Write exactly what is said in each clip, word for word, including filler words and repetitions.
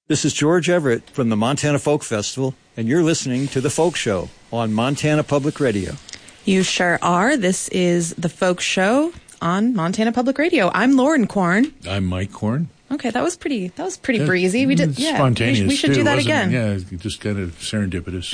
This is George Everett from the Montana Folk Festival, and you're listening to The Folk Show on Montana Public Radio. You sure are. This is The Folk Show on Montana Public Radio. I'm Lauren Korn. I'm Mike Korn. Okay, that was pretty. That was pretty yeah, breezy. We did, yeah. Spontaneous. We, sh- we should too, do that again. It? Yeah, just kind of serendipitous.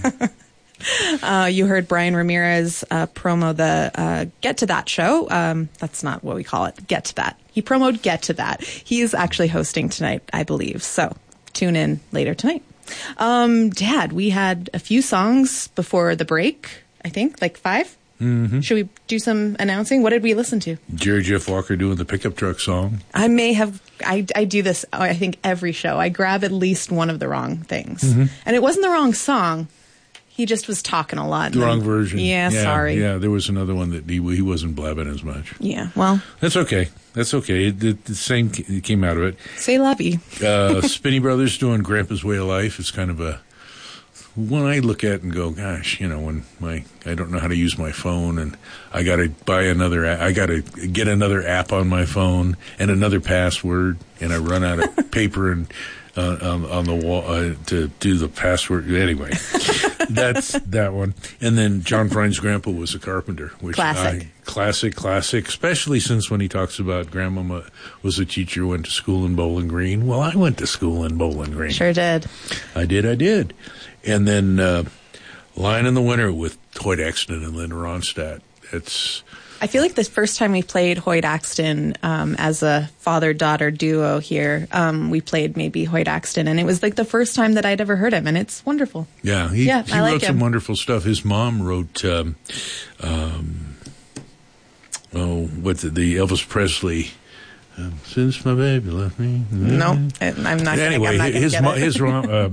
Yeah. uh, you heard Brian Ramirez uh, promo the uh, Get to That show. Um, that's not what we call it. Get to That. He promoted Get to That. He is actually hosting tonight, I believe. So tune in later tonight. Um, Dad, we had a few songs before the break. I think like five. Mm-hmm. Should we do some announcing? What did we listen to? Jerry Jeff Walker doing the pickup truck song. I may have, I, I do this, I think, every show. I grab at least one of the wrong things. Mm-hmm. And it wasn't the wrong song. He just was talking a lot. The wrong then, version. Yeah, yeah, sorry. Yeah, there was another one that he, he wasn't blabbing as much. Yeah, well. That's okay. That's okay. It, it, the same it came out of it. C'est la vie. uh, Spinney Brothers doing Grandpa's Way of Life is kind of a one I look at and go, gosh, you know, when my I don't know how to use my phone and I got to buy another, I got to get another app on my phone and another password, and I run out of paper and uh, on, on the wall uh, to do the password. Anyway, that's that one. And then John Prine's grandpa was a carpenter, which classic, I, classic, classic. Especially since when he talks about grandmama was a teacher, went to school in Bowling Green. Well, I went to school in Bowling Green. Sure did. I did. I did. And then uh, Lion in the Winter with Hoyt Axton and Linda Ronstadt. It's. I feel like the first time we played Hoyt Axton um, as a father-daughter duo here, um, we played maybe Hoyt Axton, and it was like the first time that I'd ever heard him, and it's wonderful. Yeah, he, yeah, he I wrote like some him. wonderful stuff. His mom wrote, um, um, oh, what's it, the Elvis Presley. Um, since my baby left me. No, I'm not. Anyway, gonna, I'm not his get mo- it. his uh,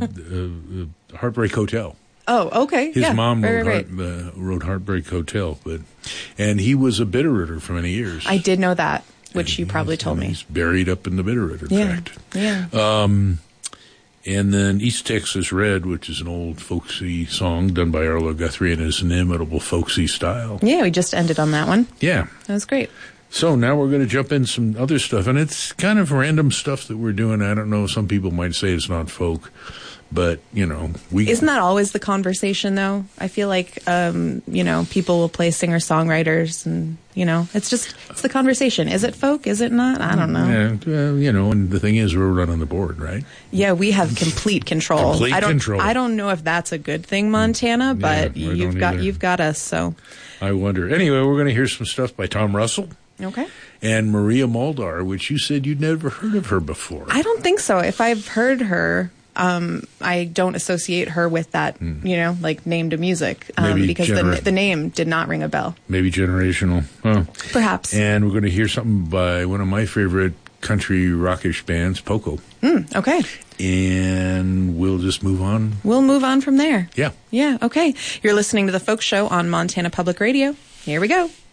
uh, Heartbreak Hotel. Oh, okay. His yeah, mom right, wrote, right, Heart, uh, wrote Heartbreak Hotel, but and he was a Bitterroot for many years. I did know that, which and you probably he's, told me. He's buried up in the Bitterroot, in yeah. fact. Yeah. Um, and then East Texas Red, which is an old folksy song done by Arlo Guthrie in his inimitable folksy style. Yeah, we just ended on that one. Yeah. That was great. So now we're going to jump in some other stuff, and it's kind of random stuff that we're doing. I don't know, some people might say it's not folk, but, you know, we... Isn't that always the conversation, though? I feel like, um, you know, people will play singer-songwriters, and, you know, it's just, it's the conversation. Is it folk? Is it not? I don't know. Yeah, uh, you know, and the thing is, we're running the board, right? Yeah, we have complete control. Complete I don't, control. I don't know if that's a good thing, Montana, but Yeah, I you've don't got either. you've got us, so... I wonder. Anyway, we're going to hear some stuff by Tom Russell. Okay. And Maria Muldaur, which you said you'd never heard of her before. I don't think so. If I've heard her, um, I don't associate her with that, Hmm. you know, like name to music, um, Maybe because genera- the, the name did not ring a bell. Maybe generational. Huh. Perhaps. And we're going to hear something by one of my favorite country rockish bands, Poco. Mm, okay. And we'll just move on. We'll move on from there. Yeah. Yeah, okay. You're listening to The Folk Show on Montana Public Radio. Here we go.